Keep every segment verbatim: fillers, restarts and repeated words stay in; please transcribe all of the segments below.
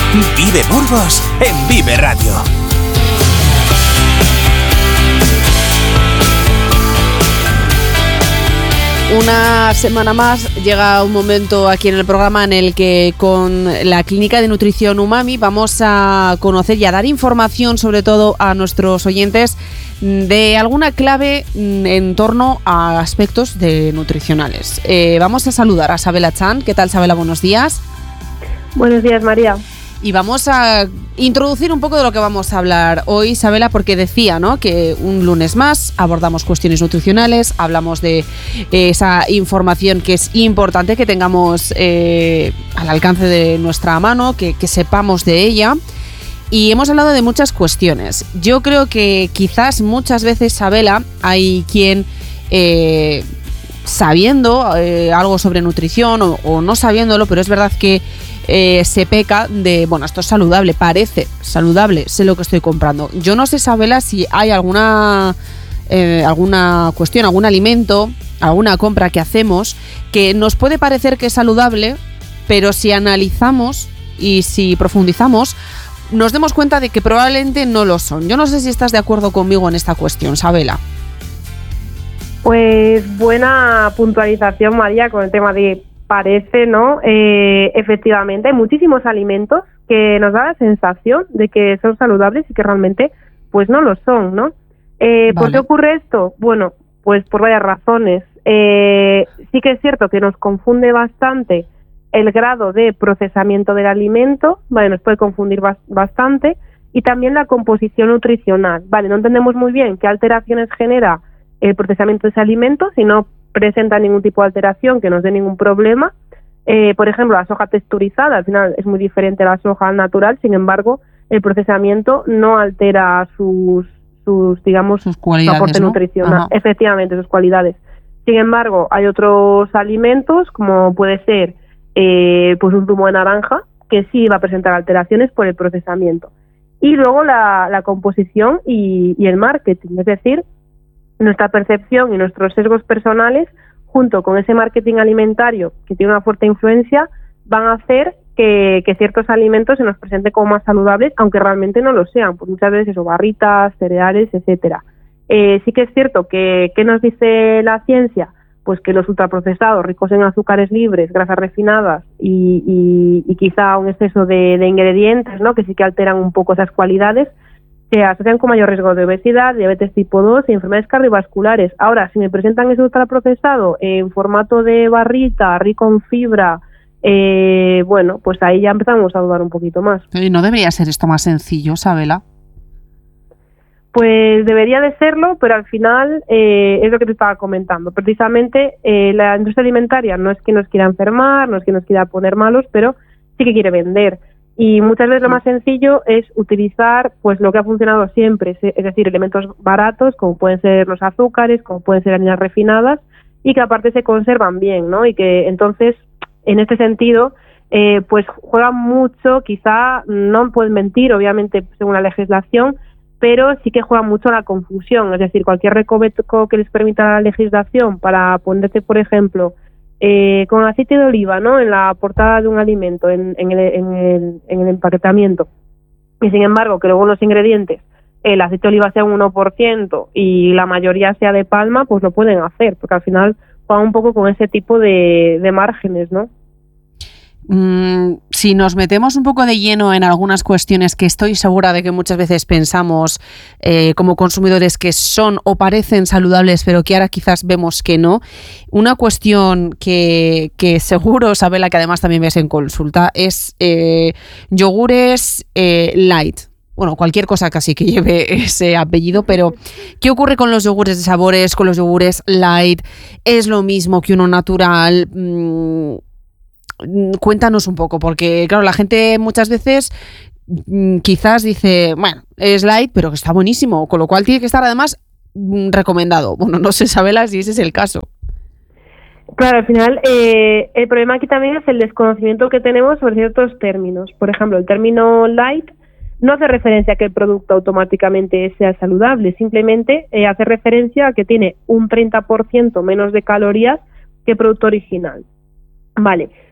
Vive Burgos en Vive Radio. Una semana más llega un momento aquí en el programa en el que con la Clínica de Nutrición Umami vamos a conocer y a dar información, sobre todo a nuestros oyentes, de alguna clave en torno a aspectos de nutricionales. Eh, vamos a saludar a Sabela Chan. ¿Qué tal, Sabela? Buenos días. Buenos días, María. Y vamos a introducir un poco de lo que vamos a hablar hoy, Sabela, porque decía, ¿no?, que un lunes más abordamos cuestiones nutricionales, hablamos de esa información que es importante que tengamos eh, al alcance de nuestra mano, que, que sepamos de ella. Y hemos hablado de muchas cuestiones. Yo creo que quizás muchas veces, Sabela, hay quien eh, sabiendo eh, algo sobre nutrición o, o no sabiéndolo, pero es verdad que Eh, se peca de, bueno, esto es saludable, parece saludable, sé lo que estoy comprando. Yo no sé, Sabela, si hay alguna eh, alguna cuestión, algún alimento, alguna compra que hacemos que nos puede parecer que es saludable, pero si analizamos y si profundizamos, nos demos cuenta de que probablemente no lo son. Yo no sé si estás de acuerdo conmigo en esta cuestión, Sabela. Pues buena puntualización, María, con el tema de parece, ¿no? Eh, efectivamente, hay muchísimos alimentos que nos da la sensación de que son saludables y que realmente pues no lo son, ¿no? Eh, vale. ¿Por qué ocurre esto? Bueno, pues por varias razones. Eh, sí que es cierto que nos confunde bastante el grado de procesamiento del alimento, vale, nos puede confundir bas- bastante, y también la composición nutricional, vale, no entendemos muy bien qué alteraciones genera el procesamiento de ese alimento, si no presenta ningún tipo de alteración que nos dé ningún problema. Eh, por ejemplo, la soja texturizada, al final es muy diferente a la soja natural, sin embargo, el procesamiento no altera sus, sus digamos, sus cualidades, su aporte ¿no? nutricional, Ajá. Efectivamente, sus cualidades. Sin embargo, hay otros alimentos, como puede ser eh, pues un zumo de naranja, que sí va a presentar alteraciones por el procesamiento. Y luego la, la composición y, y el marketing, es decir, nuestra percepción y nuestros sesgos personales, junto con ese marketing alimentario que tiene una fuerte influencia, van a hacer que, que ciertos alimentos se nos presenten como más saludables, aunque realmente no lo sean, pues muchas veces eso, barritas, cereales, etcétera. Eh, sí que es cierto que, ¿qué nos dice la ciencia? Pues que los ultraprocesados, ricos en azúcares libres, grasas refinadas y, y, y quizá un exceso de, de ingredientes, ¿no?, que sí que alteran un poco esas cualidades, se asocian con mayor riesgo de obesidad, diabetes tipo dos y enfermedades cardiovasculares. Ahora, si me presentan ese ultraprocesado en formato de barrita, rico en fibra, eh, bueno, pues ahí ya empezamos a dudar un poquito más. ¿Y no debería ser esto más sencillo, Sabela? Pues debería de serlo, pero al final eh, es lo que te estaba comentando. Precisamente eh, la industria alimentaria no es que nos quiera enfermar, no es que nos quiera poner malos, pero sí que quiere vender. Y muchas veces lo más sencillo es utilizar pues lo que ha funcionado siempre, es decir, elementos baratos como pueden ser los azúcares, como pueden ser harinas refinadas y que aparte se conservan bien, ¿no? Y que entonces, en este sentido, eh, pues juegan mucho, quizá no pueden mentir, obviamente, según la legislación, pero sí que juegan mucho la confusión, es decir, cualquier recoveco que les permita la legislación para ponerte, por ejemplo, Eh, con aceite de oliva, ¿no?, en la portada de un alimento, en, en, el, en, el, en el empaquetamiento, y sin embargo que luego los ingredientes el aceite de oliva sea un uno por ciento y la mayoría sea de palma, pues lo pueden hacer, porque al final juegan un poco con ese tipo de, de márgenes, ¿no? Mm, si nos metemos un poco de lleno en algunas cuestiones que estoy segura de que muchas veces pensamos eh, como consumidores que son o parecen saludables, pero que ahora quizás vemos que no, una cuestión que, que seguro, Sabela, que además también ves en consulta, es eh, yogures eh, light. Bueno, cualquier cosa casi que lleve ese apellido, pero ¿qué ocurre con los yogures de sabores, con los yogures light? ¿Es lo mismo que uno natural? Mm, Cuéntanos un poco, porque claro, la gente muchas veces mmm, quizás dice, bueno, es light, pero que está buenísimo, con lo cual tiene que estar además mmm, recomendado. Bueno, no sé, Sabela, si ese es el caso. Claro, al final eh, el problema aquí también es el desconocimiento que tenemos sobre ciertos términos. Por ejemplo, el término light no hace referencia a que el producto automáticamente sea saludable, simplemente eh, hace referencia a que tiene un treinta por ciento menos de calorías que el producto original. Vale,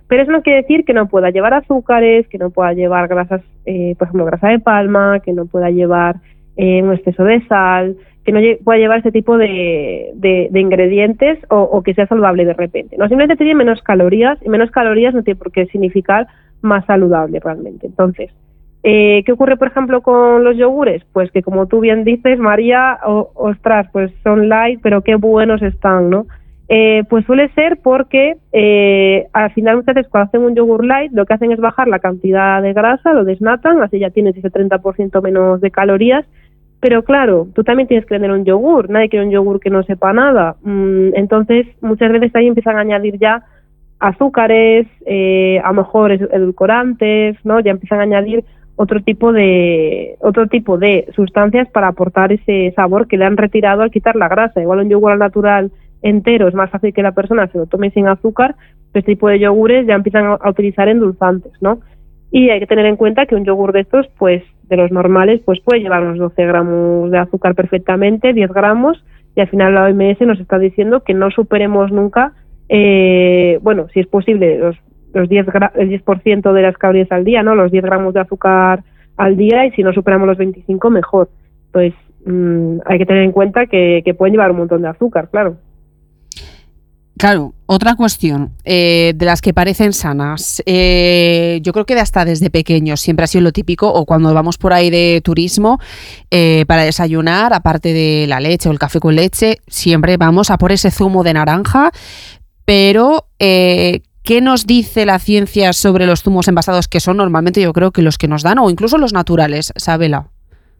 Pero eso no quiere decir que no pueda llevar azúcares, que no pueda llevar grasas, eh, por ejemplo, grasa de palma, que no pueda llevar eh, un exceso de sal, que no lle- pueda llevar ese tipo de, de, de ingredientes o, o que sea saludable de repente. No, simplemente tiene menos calorías, y menos calorías no tiene por qué significar más saludable realmente. Entonces, eh, ¿qué ocurre, por ejemplo, con los yogures? Pues que, como tú bien dices, María, o, ostras, pues son light, pero qué buenos están, ¿no? Eh, pues suele ser porque eh, al final muchas veces cuando hacen un yogur light lo que hacen es bajar la cantidad de grasa, lo desnatan, así ya tienes ese treinta por ciento menos de calorías, pero claro, tú también tienes que tener un yogur, nadie quiere un yogur que no sepa nada, mm, entonces muchas veces ahí empiezan a añadir ya azúcares, eh, a lo mejor edulcorantes, ¿no? Ya empiezan a añadir otro tipo de otro tipo de sustancias para aportar ese sabor que le han retirado al quitar la grasa. Igual un yogur al natural entero es más fácil que la persona se lo tome sin azúcar, pero este tipo de yogures ya empiezan a utilizar endulzantes, ¿no? Y hay que tener en cuenta que un yogur de estos, pues de los normales, pues puede llevar unos doce gramos de azúcar perfectamente, diez gramos, y al final la O M S nos está diciendo que no superemos nunca, eh, bueno, si es posible, los, los diez gra- el diez por ciento de las calorías al día, ¿no? Los diez gramos de azúcar al día, y si no superamos los veinticinco, mejor. Pues mmm, hay que tener en cuenta que, que pueden llevar un montón de azúcar, claro. Claro, otra cuestión, eh, de las que parecen sanas, eh, yo creo que de hasta desde pequeños siempre ha sido lo típico, o cuando vamos por ahí de turismo, eh, para desayunar, aparte de la leche o el café con leche, siempre vamos a por ese zumo de naranja, pero eh, ¿qué nos dice la ciencia sobre los zumos envasados, que son normalmente yo creo que los que nos dan, o incluso los naturales, Sabela?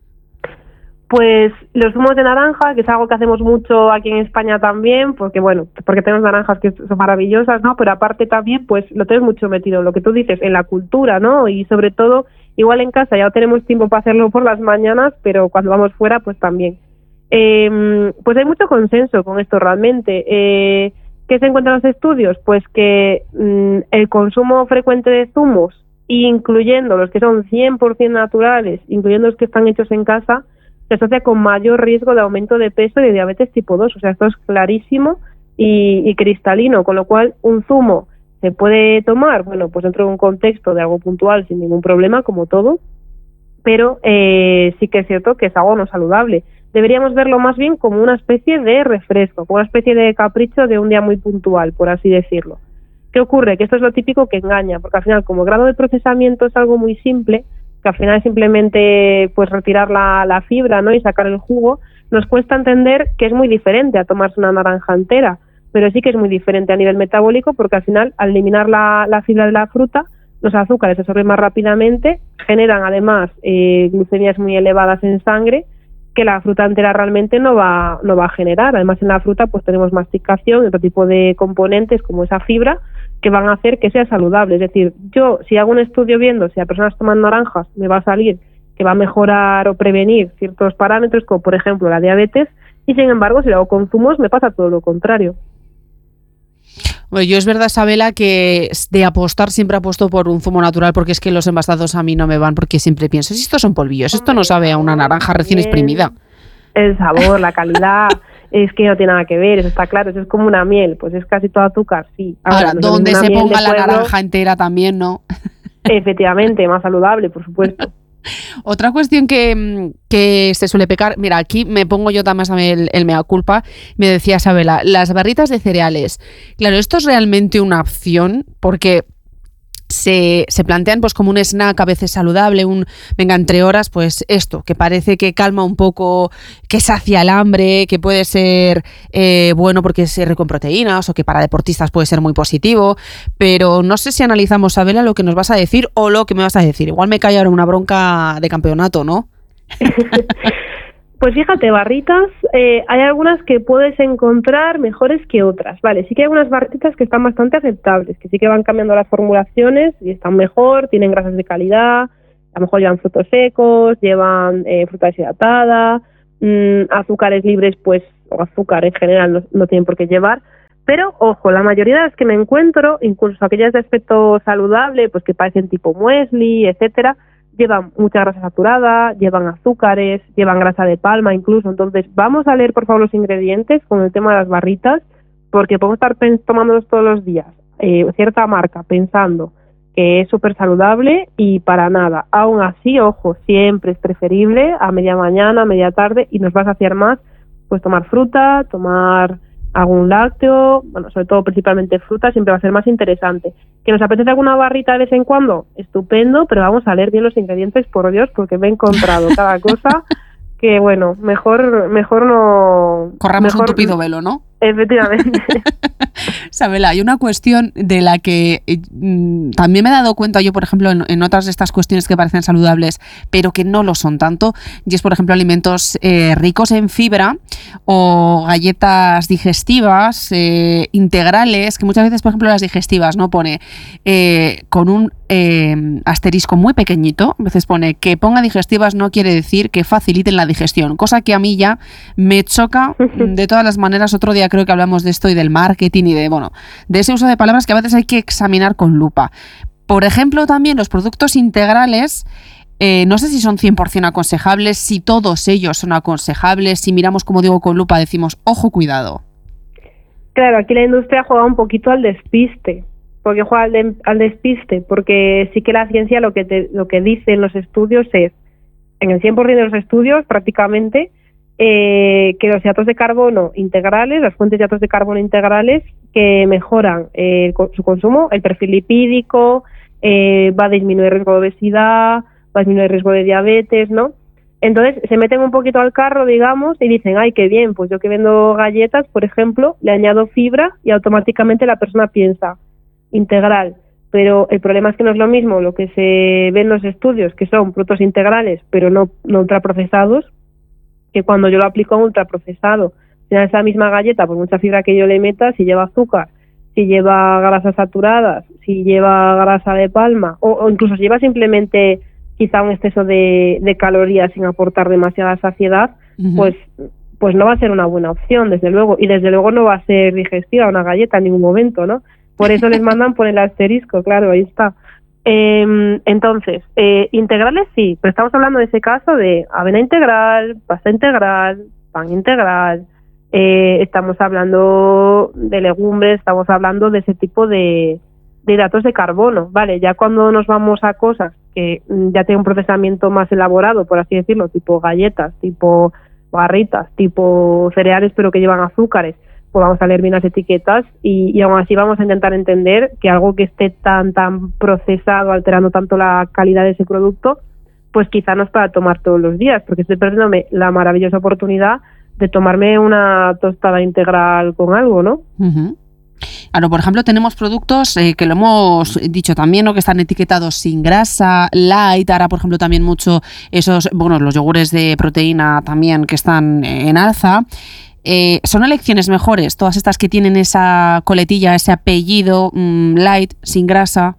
Pues los zumos de naranja, que es algo que hacemos mucho aquí en España también, porque bueno, porque tenemos naranjas que son maravillosas, ¿no? Pero aparte también, pues lo tenemos mucho metido, lo que tú dices, en la cultura, ¿no? Y sobre todo, igual en casa ya no tenemos tiempo para hacerlo por las mañanas, pero cuando vamos fuera, pues también. Eh, pues hay mucho consenso con esto realmente. Eh, ¿Qué se encuentra en los estudios? Pues que mmm, el consumo frecuente de zumos, incluyendo los que son cien por ciento naturales, incluyendo los que están hechos en casa, se asocia con mayor riesgo de aumento de peso y de diabetes tipo dos. O sea, esto es clarísimo y, y cristalino, con lo cual un zumo se puede tomar, bueno, pues dentro de un contexto de algo puntual sin ningún problema, como todo, pero eh, sí que es cierto que es algo no saludable. Deberíamos verlo más bien como una especie de refresco, como una especie de capricho de un día muy puntual, por así decirlo. ¿Qué ocurre? Que esto es lo típico que engaña, porque al final, como el grado de procesamiento es algo muy simple, que al final es simplemente pues retirar la, la fibra, ¿no? Y sacar el jugo, nos cuesta entender que es muy diferente a tomarse una naranja entera, pero sí que es muy diferente a nivel metabólico, porque al final, al eliminar la, la fibra de la fruta, los azúcares se absorben más rápidamente, generan además eh, glucemias muy elevadas en sangre, que la fruta entera realmente no va, no va a generar. Además, en la fruta pues tenemos masticación y otro tipo de componentes como esa fibra que van a hacer que sea saludable. Es decir, yo si hago un estudio viendo si a personas toman naranjas me va a salir que va a mejorar o prevenir ciertos parámetros, como por ejemplo la diabetes, y sin embargo si lo hago con zumos me pasa todo lo contrario. Bueno, yo es verdad, Sabela, que de apostar siempre apuesto por un zumo natural, porque es que los envasados a mí no me van, porque siempre pienso, si estos son polvillos, esto no sabe a una naranja recién exprimida. El sabor, la calidad, es que no tiene nada que ver, eso está claro, eso es como una miel, pues es casi todo azúcar, sí. Ahora, no donde se ponga la pueblo, naranja entera también, ¿no? Efectivamente, más saludable, por supuesto. Otra cuestión que, que se suele pecar, mira, aquí me pongo yo también el, el mea culpa, me decía Sabela, las barritas de cereales. Claro, esto es realmente una opción porque se, se plantean pues como un snack a veces saludable, un venga entre horas, pues esto, que parece que calma un poco, que sacia el hambre, que puede ser eh, bueno porque es rico en proteínas o que para deportistas puede ser muy positivo, pero no sé si analizamos, Sabela, lo que nos vas a decir o lo que me vas a decir. Igual me cae ahora una bronca de campeonato, ¿no? Pues fíjate, barritas, eh, hay algunas que puedes encontrar mejores que otras, ¿vale? Sí que hay algunas barritas que están bastante aceptables, que sí que van cambiando las formulaciones y están mejor, tienen grasas de calidad, a lo mejor llevan frutos secos, llevan eh, fruta deshidratada, mmm, azúcares libres, pues, o azúcar en general no, no tienen por qué llevar, pero, ojo, la mayoría de las que me encuentro, incluso aquellas de aspecto saludable, pues que parecen tipo muesli, etcétera, llevan mucha grasa saturada, llevan azúcares, llevan grasa de palma incluso. Entonces, vamos a leer por favor los ingredientes con el tema de las barritas, porque podemos estar tomándolos todos los días eh, cierta marca pensando que es súper saludable y para nada. Aún así, ojo, siempre es preferible a media mañana, a media tarde y nos va a saciar más, pues tomar fruta, tomar algún lácteo, bueno, sobre todo principalmente fruta, siempre va a ser más interesante. ¿Que nos apetece alguna barrita de vez en cuando? Estupendo, pero vamos a leer bien los ingredientes, por Dios, porque me he encontrado cada cosa que, bueno, mejor mejor no... Corramos mejor, un tupido velo, ¿no? Efectivamente. Sabela, hay una cuestión de la que eh, también me he dado cuenta yo, por ejemplo, en, en otras de estas cuestiones que parecen saludables, pero que no lo son tanto, y es, por ejemplo, alimentos eh, ricos en fibra o galletas digestivas eh, integrales, que muchas veces, por ejemplo, las digestivas, ¿no? Pone eh, con un eh, asterisco muy pequeñito, a veces pone que ponga digestivas no quiere decir que faciliten la digestión, cosa que a mí ya me choca de todas las maneras. Otro día creo que hablamos de esto y del marketing y de, bueno, de ese uso de palabras que a veces hay que examinar con lupa. Por ejemplo, también los productos integrales, eh, no sé si son cien por ciento aconsejables, si todos ellos son aconsejables, si miramos, como digo, con lupa, decimos, ojo, cuidado. Claro, aquí la industria juega un poquito al despiste, porque juega al, de, al despiste, porque sí que la ciencia lo que, te, lo que dice en los estudios es, en el cien por ciento de los estudios prácticamente, Eh, que los hidratos de carbono integrales, las fuentes de hidratos de carbono integrales que mejoran eh, su consumo, el perfil lipídico, eh, va a disminuir el riesgo de obesidad, va a disminuir el riesgo de diabetes, ¿no? Entonces se meten un poquito al carro, digamos, y dicen, ay, qué bien, pues yo que vendo galletas, por ejemplo, le añado fibra y automáticamente la persona piensa, integral. Pero el problema es que no es lo mismo lo que se ve en los estudios, que son productos integrales, pero no, no ultraprocesados, que cuando yo lo aplico a un ultraprocesado. Si es esa misma galleta, por mucha fibra que yo le meta, si lleva azúcar, si lleva grasas saturadas, si lleva grasa de palma, o, o incluso si lleva simplemente quizá un exceso de, de calorías sin aportar demasiada saciedad, uh-huh. pues, pues no va a ser una buena opción, desde luego. Y desde luego no va a ser digestiva una galleta en ningún momento, ¿no? Por eso les mandan por el asterisco, claro, ahí está. Eh, entonces, eh, integrales sí, pero estamos hablando de ese caso de avena integral, pasta integral, pan integral, eh, estamos hablando de legumbres, estamos hablando de ese tipo de, de hidratos de carbono, ¿vale? Ya cuando nos vamos a cosas que ya tienen un procesamiento más elaborado, por así decirlo, tipo galletas, tipo barritas, tipo cereales, pero que llevan azúcares, pues vamos a leer bien las etiquetas y, y aún así vamos a intentar entender que algo que esté tan tan procesado, alterando tanto la calidad de ese producto, pues quizá no es para tomar todos los días, porque estoy perdiéndome la maravillosa oportunidad de tomarme una tostada integral con algo, ¿no? Uh-huh. Claro, por ejemplo, tenemos productos eh, que lo hemos dicho también, ¿no? Que están etiquetados sin grasa, light, ahora por ejemplo también mucho esos, bueno, los yogures de proteína también que están en alza. Eh, ¿Son elecciones mejores todas estas que tienen esa coletilla, ese apellido mmm, light, sin grasa?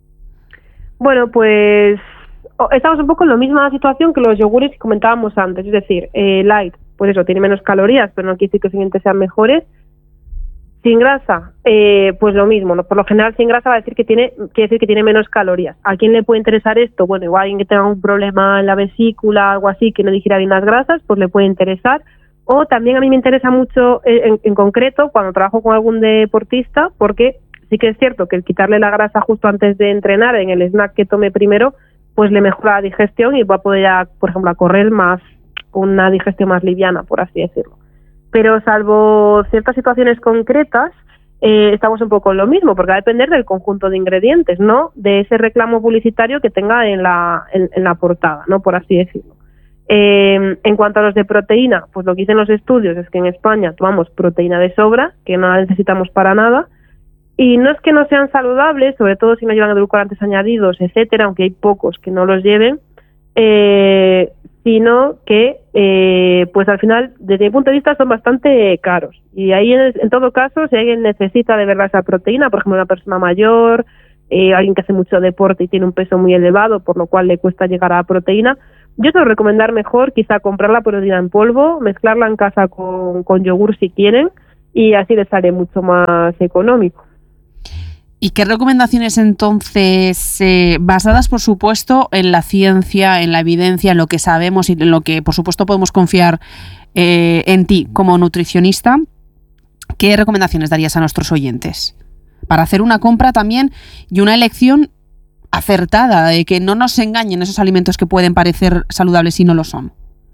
Bueno, pues estamos un poco en la misma situación que los yogures que comentábamos antes, es decir, eh, light, pues eso, tiene menos calorías, pero no quiere decir que los siguientes sean mejores. Sin grasa, eh, pues lo mismo, ¿no? Por lo general sin grasa va a decir que tiene, quiere decir que tiene menos calorías. ¿A quién le puede interesar esto? Bueno, igual alguien que tenga un problema en la vesícula, algo así, que no digiera bien las grasas, pues le puede interesar. O también a mí me interesa mucho en, en concreto cuando trabajo con algún deportista, porque sí que es cierto que el quitarle la grasa justo antes de entrenar en el snack que tome primero, pues le mejora la digestión y va a poder, ya, por ejemplo, a correr más con una digestión más liviana, por así decirlo. Pero salvo ciertas situaciones concretas, eh, estamos un poco en lo mismo, porque va a depender del conjunto de ingredientes, ¿no? De ese reclamo publicitario que tenga en la, en, en la portada, ¿no? Por así decirlo. Eh, en cuanto a los de proteína, pues lo que dicen los estudios es que en España tomamos proteína de sobra, que no la necesitamos para nada, y no es que no sean saludables, sobre todo si no llevan edulcorantes añadidos, etcétera, aunque hay pocos que no los lleven, eh, sino que eh, pues al final, desde mi punto de vista, son bastante caros. Y ahí, en, en todo caso, si alguien necesita de verdad esa proteína, por ejemplo, una persona mayor, eh, alguien que hace mucho deporte y tiene un peso muy elevado, por lo cual le cuesta llegar a la proteína, yo suelo recomendar mejor quizá comprar la proteína en polvo, mezclarla en casa con, con yogur si quieren, y así les sale mucho más económico. ¿Y qué recomendaciones entonces, eh, basadas por supuesto en la ciencia, en la evidencia, en lo que sabemos y en lo que por supuesto podemos confiar eh, en ti como nutricionista, qué recomendaciones darías a nuestros oyentes? para hacer una compra también y una elección acertada, de que no nos engañen esos alimentos que pueden parecer saludables y no lo son?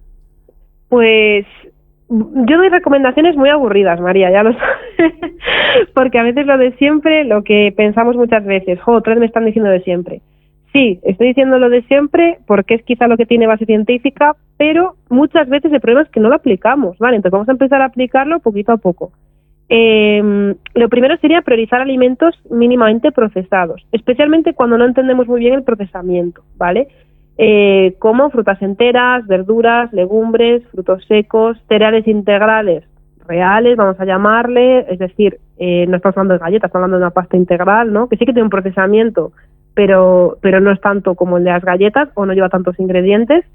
Pues yo doy recomendaciones muy aburridas, María, ya lo sabes, porque a veces lo de siempre, lo que pensamos muchas veces, jo, otra vez me están diciendo de siempre. Sí, estoy diciendo lo de siempre porque es quizá lo que tiene base científica, pero muchas veces el problema es que no lo aplicamos, ¿vale? Entonces vamos a empezar a aplicarlo poquito a poco. Eh, lo primero sería priorizar alimentos mínimamente procesados, especialmente cuando no entendemos muy bien el procesamiento, ¿vale? Eh, como frutas enteras, verduras, legumbres, frutos secos, cereales integrales reales, vamos a llamarle, es decir, eh, no estamos hablando de galletas, estamos hablando de una pasta integral, ¿no? Que sí que tiene un procesamiento, pero, pero no es tanto como el de las galletas o no lleva tantos ingredientes.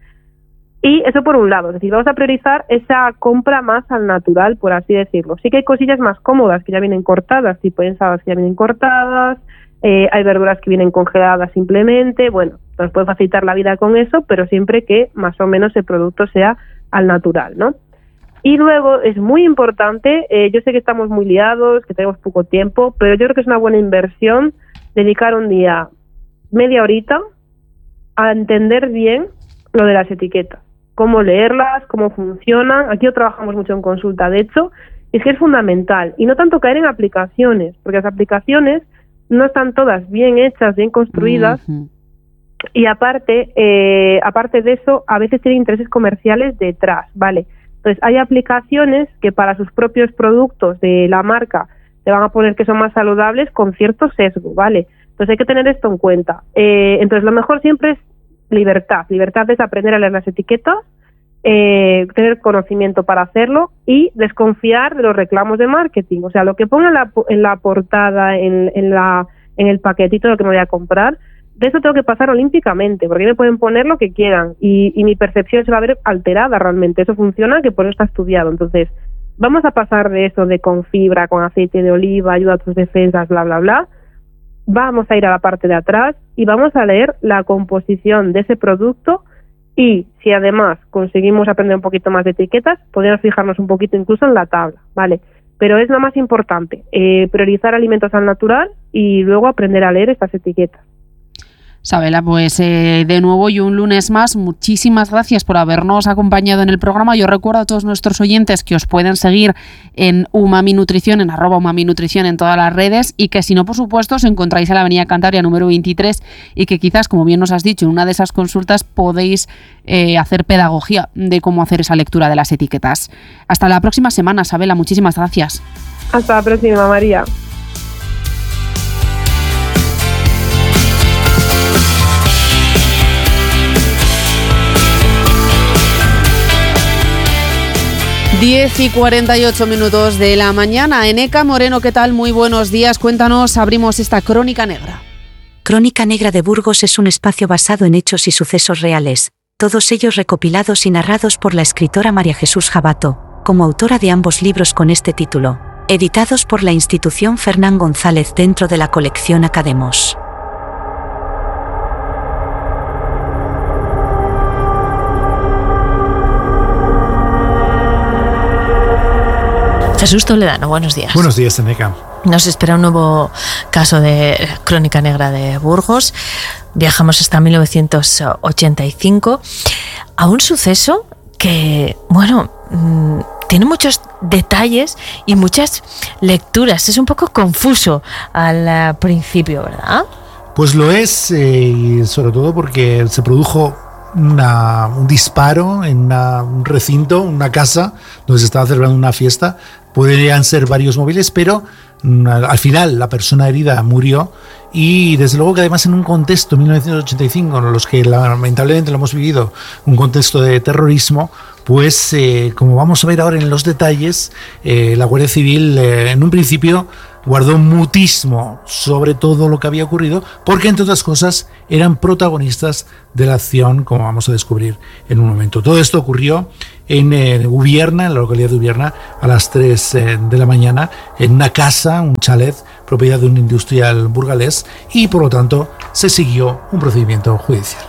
Y eso por un lado, es decir, vamos a priorizar esa compra más al natural, por así decirlo. Sí que hay cosillas más cómodas que ya vienen cortadas, tipo ensaladas que ya vienen cortadas, eh, hay verduras que vienen congeladas simplemente, bueno, nos puede facilitar la vida con eso, pero siempre que más o menos el producto sea al natural, ¿no? Y luego es muy importante, eh, yo sé que estamos muy liados, que tenemos poco tiempo, pero yo creo que es una buena inversión dedicar un día, media horita, a entender bien lo de las etiquetas, cómo leerlas, cómo funcionan. Aquí trabajamos mucho en consulta, de hecho, es que es fundamental. Y no tanto caer en aplicaciones, porque las aplicaciones no están todas bien hechas, bien construidas, uh-huh. y aparte, eh, aparte de eso, a veces tienen intereses comerciales detrás, ¿vale? Entonces, hay aplicaciones que para sus propios productos de la marca te van a poner que son más saludables con cierto sesgo, ¿vale? Entonces, hay que tener esto en cuenta. Eh, entonces, lo mejor siempre es libertad. Libertad es aprender a leer las etiquetas, eh, tener conocimiento para hacerlo y desconfiar de los reclamos de marketing. O sea, lo que ponga en la, en la portada, en, en, la, en el paquetito, lo que me voy a comprar, de eso tengo que pasar olímpicamente, porque me pueden poner lo que quieran y, y mi percepción se va a ver alterada realmente. Eso funciona, que por eso está estudiado. Entonces, vamos a pasar de eso de con fibra, con aceite de oliva, ayuda a tus defensas, bla, bla, bla. Vamos a ir a la parte de atrás y vamos a leer la composición de ese producto y si además conseguimos aprender un poquito más de etiquetas, podríamos fijarnos un poquito incluso en la tabla, ¿vale? Pero es lo más importante, eh, priorizar alimentos al natural y luego aprender a leer estas etiquetas. Sabela, pues eh, de nuevo y un lunes más, muchísimas gracias por habernos acompañado en el programa. Yo recuerdo a todos nuestros oyentes que os pueden seguir en Umami Nutrición, en arroba Umami Nutrición en todas las redes y que si no, por supuesto, os encontráis en la avenida Cantabria número veintitrés y que quizás, como bien nos has dicho, en una de esas consultas podéis eh, hacer pedagogía de cómo hacer esa lectura de las etiquetas. Hasta la próxima semana, Sabela, muchísimas gracias. Hasta la próxima, María. diez y cuarenta y ocho minutos de la mañana. Eneca Moreno, ¿qué tal? Muy buenos días. Cuéntanos, abrimos esta Crónica Negra. Crónica Negra de Burgos es un espacio basado en hechos y sucesos reales, todos ellos recopilados y narrados por la escritora María Jesús Jabato, como autora de ambos libros con este título, editados por la institución Fernán González dentro de la colección Academos. Jesús Toledano, buenos días. Buenos días, Eneca. Nos espera un nuevo caso de Crónica Negra de Burgos. Viajamos hasta mil novecientos ochenta y cinco a un suceso que, bueno, mmm, tiene muchos detalles y muchas lecturas. Es un poco confuso al principio, ¿verdad? Pues lo es, eh, y sobre todo porque se produjo Una, un disparo en una, un recinto, una casa donde se estaba celebrando una fiesta. Podrían ser varios móviles, pero al final la persona herida murió y desde luego que además en un contexto mil novecientos ochenta y cinco en los que lamentablemente lo hemos vivido, un contexto de terrorismo, pues eh, como vamos a ver ahora en los detalles, eh, la Guardia Civil eh, en un principio guardó mutismo sobre todo lo que había ocurrido, porque entre otras cosas eran protagonistas de la acción, como vamos a descubrir en un momento. Todo esto ocurrió en eh, Ubierna, en la localidad de Ubierna, a las tres eh, de la mañana, en una casa, un chalet, propiedad de un industrial burgalés, y por lo tanto se siguió un procedimiento judicial.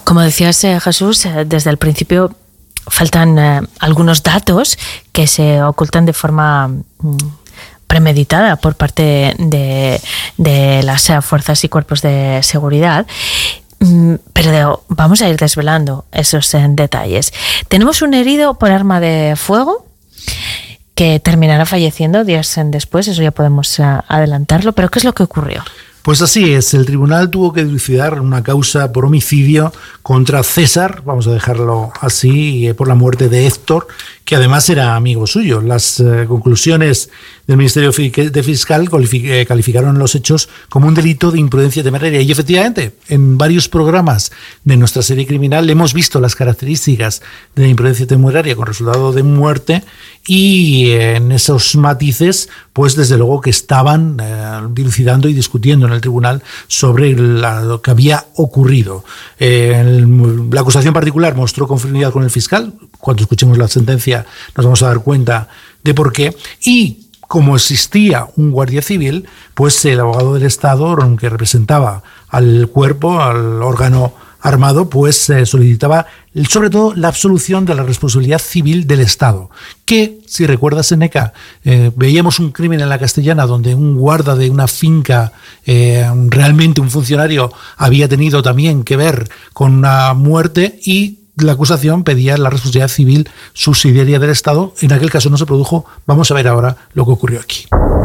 Como decías, eh, Jesús, eh, desde el principio faltan eh, algunos datos que se ocultan de forma mm, premeditada por parte de, de las eh, fuerzas y cuerpos de seguridad. Mm, pero vamos a ir desvelando esos eh, detalles. Tenemos un herido por arma de fuego que terminará falleciendo días después, eso ya podemos uh, adelantarlo, pero ¿qué es lo que ocurrió? Pues así es, el tribunal tuvo que dilucidar una causa por homicidio contra César, vamos a dejarlo así, por la muerte de Héctor, que además era amigo suyo. Las eh, conclusiones del Ministerio de Fiscal calificaron los hechos como un delito de imprudencia temeraria. Y efectivamente, en varios programas de nuestra serie criminal hemos visto las características de la imprudencia temeraria con resultado de muerte, y en esos matices, pues desde luego que estaban eh, dilucidando y discutiendo en el tribunal sobre la, lo que había ocurrido. Eh, el, la acusación particular mostró conformidad con el fiscal. Cuando escuchemos la sentencia nos vamos a dar cuenta de por qué. Y como existía un guardia civil, pues el abogado del Estado, que representaba al cuerpo, al órgano armado, pues eh, solicitaba sobre todo la absolución de la responsabilidad civil del Estado, que, si recuerdas, Seneca, eh, veíamos un crimen en la Castellana donde un guarda de una finca, eh, realmente un funcionario, había tenido también que ver con una muerte, y la acusación pedía la responsabilidad civil subsidiaria del Estado. En aquel caso no se produjo. Vamos a ver ahora lo que ocurrió aquí.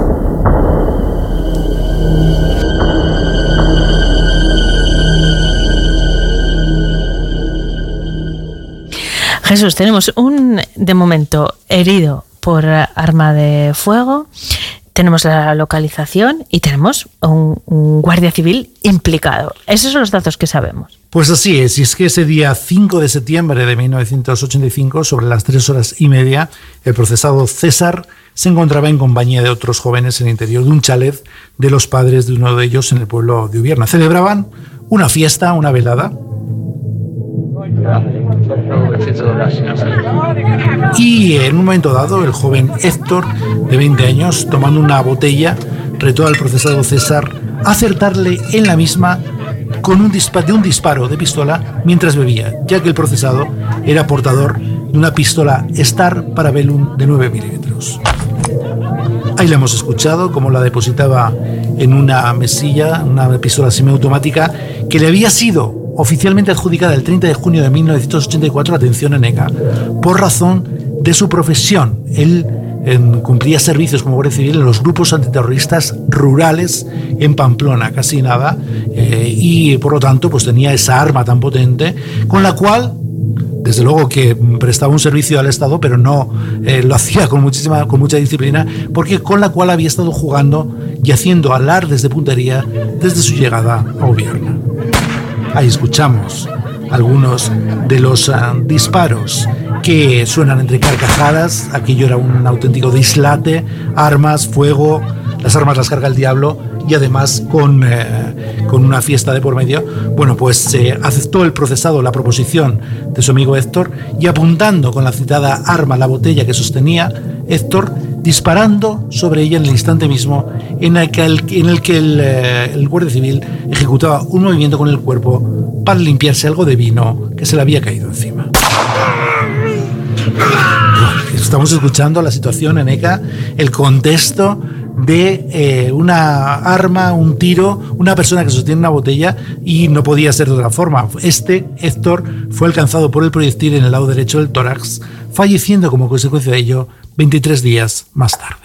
Jesús, tenemos un, de momento, herido por arma de fuego, tenemos la localización y tenemos un, un guardia civil implicado. Esos son los datos que sabemos. Pues así es, y es que ese día cinco de septiembre de mil novecientos ochenta y cinco, sobre las tres horas y media, el procesado César se encontraba en compañía de otros jóvenes en el interior de un chalet de los padres de uno de ellos en el pueblo de Ubierna. Celebraban una fiesta, una velada. Y en un momento dado, el joven Héctor, de veinte años, tomando una botella, retó al procesado César a acertarle en la misma con un disparo, de un disparo de pistola mientras bebía, ya que el procesado era portador de una pistola Star Parabellum de nueve milímetros. Ahí la hemos escuchado, cómo la depositaba en una mesilla, una pistola semiautomática que le había sido oficialmente adjudicada el treinta de junio de mil novecientos ochenta y cuatro, atención Eneca, por razón de su profesión. Él en, cumplía servicios como guardia civil en los grupos antiterroristas rurales en Pamplona, casi nada, eh, y por lo tanto pues tenía esa arma tan potente, con la cual, desde luego que prestaba un servicio al Estado, pero no eh, lo hacía con, muchísima, con mucha disciplina, porque con la cual había estado jugando y haciendo alardes de puntería desde su llegada a Ubierna. Ahí escuchamos algunos de los uh, disparos que suenan entre carcajadas. Aquello era un auténtico dislate, armas, fuego, las armas las carga el diablo, y además con, eh, con una fiesta de por medio. Bueno, pues eh, aceptó el procesado la proposición de su amigo Héctor, y apuntando con la citada arma la botella que sostenía, Héctor disparando sobre ella en el instante mismo en el que el, en el, que el, eh, el guardia civil ejecutaba un movimiento con el cuerpo para limpiarse algo de vino que se le había caído encima. Estamos escuchando la situación, Eneca, el contexto de eh, una arma, un tiro, una persona que sostiene una botella, y no podía ser de otra forma. Este, Héctor, fue alcanzado por el proyectil en el lado derecho del tórax, falleciendo como consecuencia de ello veintitrés días más tarde.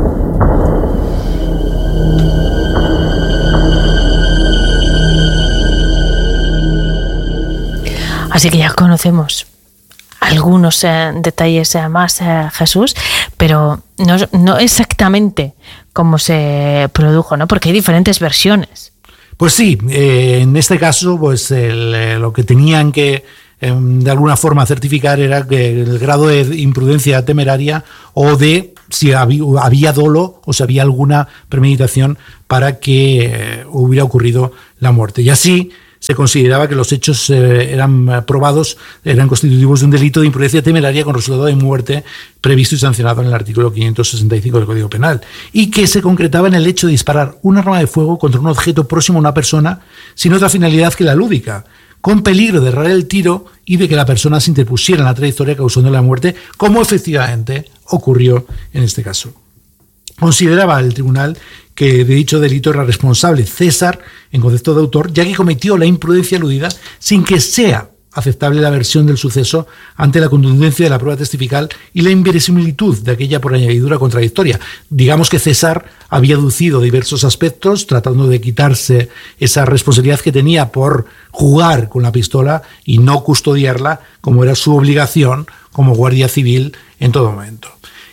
Así que ya conocemos algunos eh, detalles eh, más, eh, Jesús, pero no, no exactamente cómo se produjo, ¿no? Porque hay diferentes versiones. Pues sí, eh, en este caso, pues el, eh, lo que tenían que eh, de alguna forma certificar era que el grado de imprudencia temeraria, o de si había, había dolo o si había alguna premeditación para que eh, hubiera ocurrido la muerte. Y así se consideraba que los hechos eh, eran probados, eran constitutivos de un delito de imprudencia temeraria con resultado de muerte previsto y sancionado en el artículo quinientos sesenta y cinco del Código Penal, y que se concretaba en el hecho de disparar un arma de fuego contra un objeto próximo a una persona sin otra finalidad que la lúdica, con peligro de errar el tiro y de que la persona se interpusiera en la trayectoria causando la muerte, como efectivamente ocurrió en este caso. Consideraba el tribunal que de dicho delito era responsable César en concepto de autor, ya que cometió la imprudencia aludida sin que sea aceptable la versión del suceso ante la contundencia de la prueba testifical y la inverosimilitud de aquella por añadidura contradictoria. Digamos que César había aducido diversos aspectos tratando de quitarse esa responsabilidad que tenía por jugar con la pistola y no custodiarla como era su obligación como guardia civil en todo momento.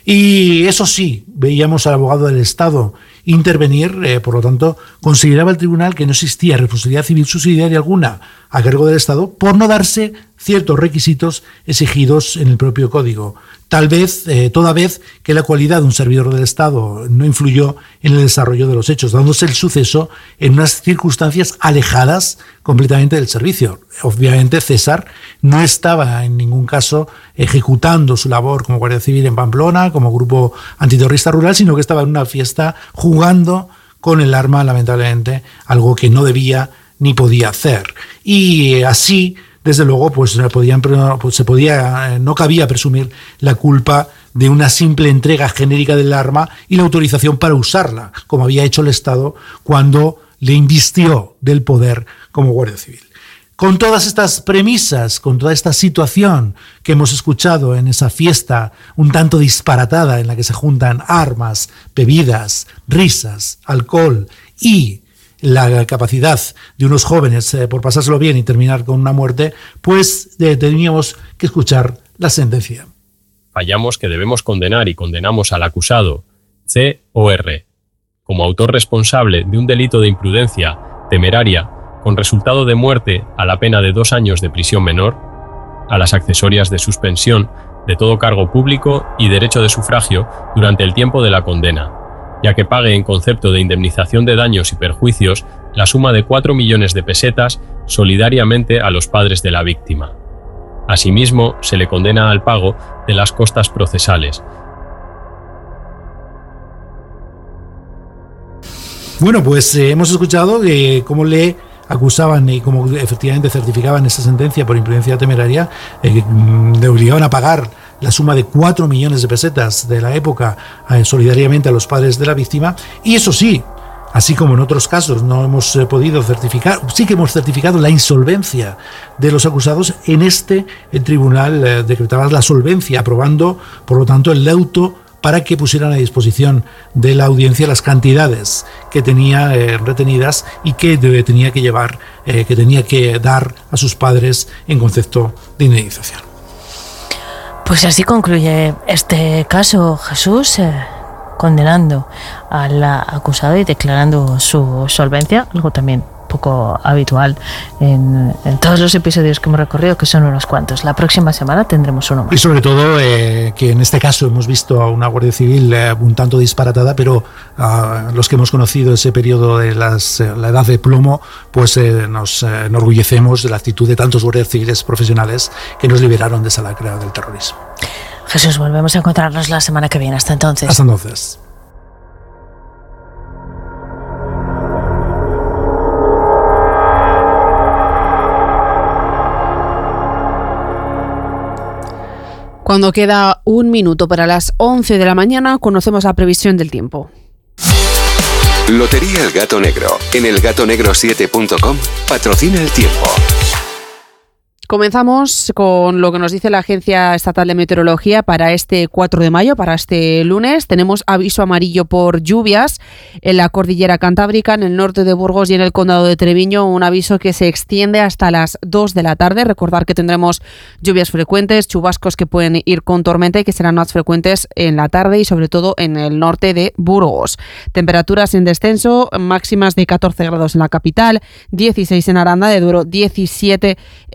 Y eso sí, veíamos al abogado del Estado intervenir, eh, por lo tanto, consideraba el tribunal que no existía responsabilidad civil subsidiaria alguna a cargo del Estado por no darse ciertos requisitos exigidos en el propio Código. Tal vez, eh, toda vez que la cualidad de un servidor del Estado no influyó en el desarrollo de los hechos, dándose el suceso en unas circunstancias alejadas completamente del servicio. Obviamente César no estaba en ningún caso ejecutando su labor como Guardia Civil en Pamplona, como grupo antiterrorista rural, sino que estaba en una fiesta jugando con el arma, lamentablemente, algo que no debía ni podía hacer. Y así, desde luego, pues, podían, pues se podía, no cabía presumir la culpa de una simple entrega genérica del arma y la autorización para usarla, como había hecho el Estado cuando le invistió del poder como Guardia Civil. Con todas estas premisas, con toda esta situación que hemos escuchado en esa fiesta un tanto disparatada en la que se juntan armas, bebidas, risas, alcohol y la capacidad de unos jóvenes eh, por pasárselo bien y terminar con una muerte, pues eh, teníamos que escuchar la sentencia. Fallamos que debemos condenar y condenamos al acusado C O R como autor responsable de un delito de imprudencia temeraria con resultado de muerte a la pena de dos años de prisión menor, a las accesorias de suspensión de todo cargo público y derecho de sufragio durante el tiempo de la condena, ya que pague en concepto de indemnización de daños y perjuicios la suma de cuatro millones de pesetas solidariamente a los padres de la víctima. Asimismo, se le condena al pago de las costas procesales. Bueno, pues eh, hemos escuchado eh, cómo le acusaban y como efectivamente certificaban esa sentencia por imprudencia temeraria, eh, le obligaban a pagar la suma de cuatro millones de pesetas de la época eh, solidariamente a los padres de la víctima. Y eso sí, así como en otros casos no hemos eh, podido certificar, sí que hemos certificado la insolvencia de los acusados, en este el tribunal eh, decretaba la solvencia, aprobando por lo tanto el auto para que pusieran a disposición de la audiencia las cantidades que tenía eh, retenidas y que debe, tenía que llevar, eh, que tenía que dar a sus padres en concepto de indemnización. Pues así concluye este caso, Jesús, eh, condenando al acusado y declarando su solvencia, algo también poco habitual en, en todos los episodios que hemos recorrido, que son unos cuantos. La próxima semana tendremos uno más. Y sobre todo eh, que en este caso hemos visto a una Guardia Civil eh, un tanto disparatada, pero uh, los que hemos conocido ese periodo de las, eh, la edad de plomo, pues eh, nos eh, enorgullecemos de la actitud de tantos guardias civiles profesionales que nos liberaron de esa lacra del terrorismo. Jesús, volvemos a encontrarnos la semana que viene. Hasta entonces. Hasta entonces. Cuando queda un minuto para las once de la mañana, conocemos la previsión del tiempo. Lotería El Gato Negro. En el gato negro siete punto com patrocina el tiempo. Comenzamos con lo que nos dice la Agencia Estatal de Meteorología para este cuatro de mayo, para este lunes. Tenemos aviso amarillo por lluvias en la cordillera cantábrica, en el norte de Burgos y en el condado de Treviño. Un aviso que se extiende hasta las dos de la tarde. Recordar que tendremos lluvias frecuentes, chubascos que pueden ir con tormenta y que serán más frecuentes en la tarde y sobre todo en el norte de Burgos. Temperaturas en descenso, máximas de catorce grados en la capital, dieciséis en Aranda de Duero, diecisiete en Miguel.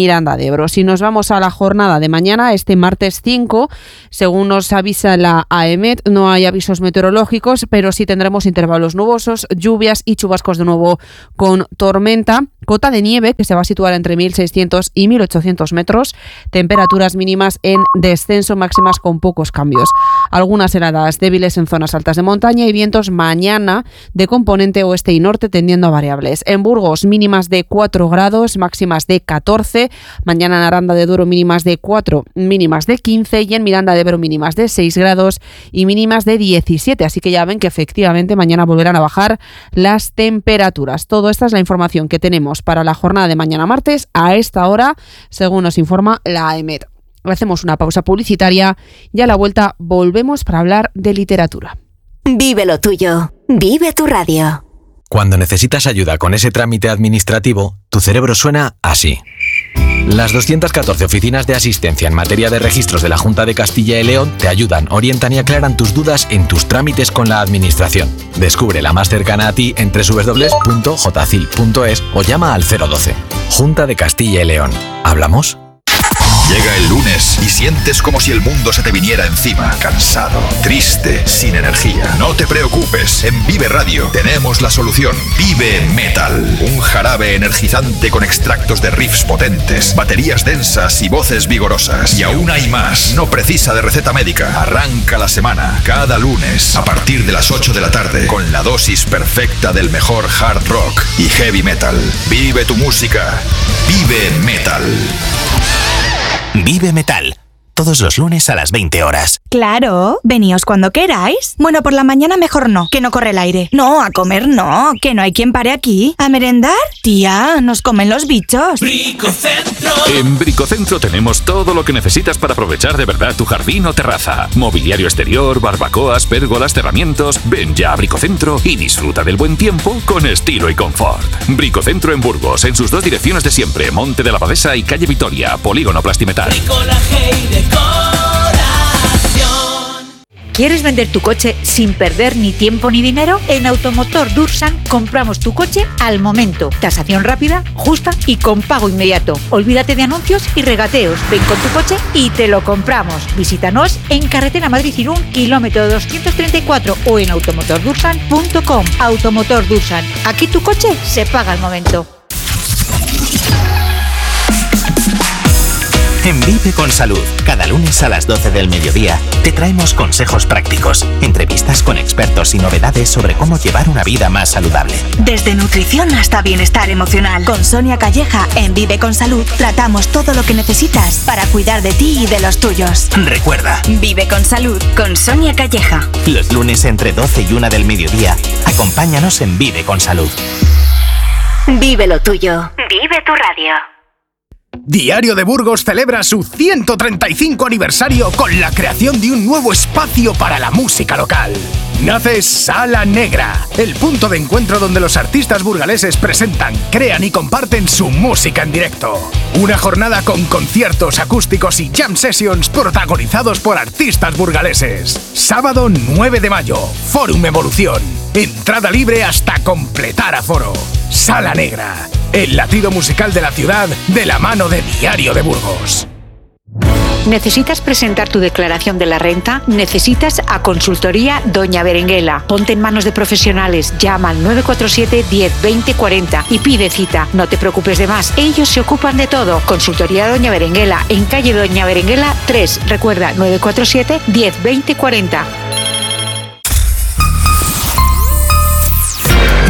Miranda de Ebro. Si nos vamos a la jornada de mañana, este martes cinco, según nos avisa la AEMET, no hay avisos meteorológicos, pero sí tendremos intervalos nubosos, lluvias y chubascos de nuevo con tormenta. Cota de nieve que se va a situar entre mil seiscientos y mil ochocientos metros. Temperaturas mínimas en descenso, máximas con pocos cambios. Algunas heladas débiles en zonas altas de montaña y vientos mañana de componente oeste y norte tendiendo a variables. En Burgos, mínimas de cuatro grados, máximas de catorce. Mañana en Aranda de Duero, mínimas de cuatro, mínimas de quince. Y en Miranda de Ebro, mínimas de seis grados y mínimas de diecisiete. Así que ya ven que efectivamente mañana volverán a bajar las temperaturas. Toda esta es la información que tenemos para la jornada de mañana martes a esta hora, según nos informa la AEMET. Hacemos una pausa publicitaria y a la vuelta volvemos para hablar de literatura. Vive lo tuyo. Vive tu radio. Cuando necesitas ayuda con ese trámite administrativo, tu cerebro suena así. Las doscientas catorce oficinas de asistencia en materia de registros de la Junta de Castilla y León te ayudan, orientan y aclaran tus dudas en tus trámites con la administración. Descubre la más cercana a ti en doble u doble u doble u punto j c i l punto es o llama al cero doce. Junta de Castilla y León. ¿Hablamos? Llega el lunes y sientes como si el mundo se te viniera encima. Cansado, triste, sin energía. No te preocupes, en Vive Radio tenemos la solución. Vive Metal, un jarabe energizante con extractos de riffs potentes, baterías densas y voces vigorosas. Y aún hay más, no precisa de receta médica. Arranca la semana, cada lunes, a partir de las ocho de la tarde, con la dosis perfecta del mejor hard rock y heavy metal. Vive tu música. Vive Metal. Vive Metal, todos los lunes a las veinte horas. Claro, veníos cuando queráis. Bueno, por la mañana mejor no, que no corre el aire. No, a comer no, que no hay quien pare aquí. ¿A merendar? Tía, nos comen los bichos. Bricocentro. En Bricocentro tenemos todo lo que necesitas para aprovechar de verdad tu jardín o terraza. Mobiliario exterior, barbacoas, pérgolas, cerramientos. Ven ya a Bricocentro y disfruta del buen tiempo con estilo y confort. Bricocentro en Burgos, en sus dos direcciones de siempre, Monte de la Abadesa y Calle Vitoria, Polígono Plastimetal. Bricolaje y decoración. ¿Quieres vender tu coche sin perder ni tiempo ni dinero? En Automotor Dursan compramos tu coche al momento. Tasación rápida, justa y con pago inmediato. Olvídate de anuncios y regateos. Ven con tu coche y te lo compramos. Visítanos en Carretera Madrid-Irún, kilómetro doscientos treinta y cuatro o en automotor dursan punto com. Automotor Dursan. Aquí tu coche se paga al momento. En Vive con Salud, cada lunes a las doce del mediodía, te traemos consejos prácticos, entrevistas con expertos y novedades sobre cómo llevar una vida más saludable. Desde nutrición hasta bienestar emocional. Con Sonia Calleja en Vive con Salud tratamos todo lo que necesitas para cuidar de ti y de los tuyos. Recuerda, Vive con Salud con Sonia Calleja. los lunes entre doce y una del mediodía, acompáñanos en Vive con Salud. Vive lo tuyo. Vive tu radio. Diario de Burgos celebra su ciento treinta y cinco aniversario con la creación de un nuevo espacio para la música local. Nace Sala Negra, el punto de encuentro donde los artistas burgaleses presentan, crean y comparten su música en directo. Una jornada con conciertos acústicos y jam sessions protagonizados por artistas burgaleses. Sábado nueve de mayo, Fórum Evolución. Entrada libre hasta completar aforo. Sala Negra, el latido musical de la ciudad de la mano de Diario de Burgos. ¿Necesitas presentar tu declaración de la renta? Necesitas a Consultoría Doña Berenguela. Ponte en manos de profesionales. Llama al nueve cuatro siete, diez, veinte, cuarenta y pide cita. No te preocupes de más. Ellos se ocupan de todo. Consultoría Doña Berenguela, en calle Doña Berenguela tres. Recuerda, nueve cuatro siete, diez, veinte, cuarenta.